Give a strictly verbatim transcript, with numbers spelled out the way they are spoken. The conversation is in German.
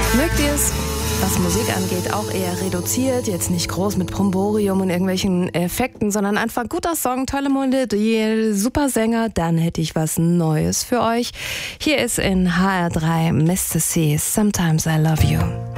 Mögt ihr es? Was Musik angeht, auch eher reduziert, jetzt nicht groß mit Bromborium und irgendwelchen Effekten, sondern einfach guter Song, tolle Melodie, super Sänger, dann hätte ich was Neues für euch. Hier ist in H R drei Mister C, Sometimes I Love You.